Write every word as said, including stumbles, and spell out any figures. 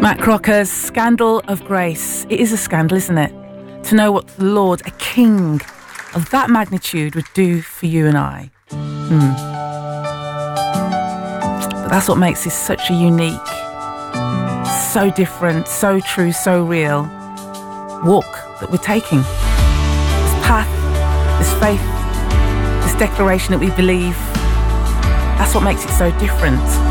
Matt Crocker's Scandal of Grace. It is a scandal, isn't it? To know what the Lord, a king of that magnitude, would do for you and I. Hmm. But that's what makes this such a unique, so different, so true, so real walk that we're taking. This path, this faith, this declaration that we believe, that's what makes it so different.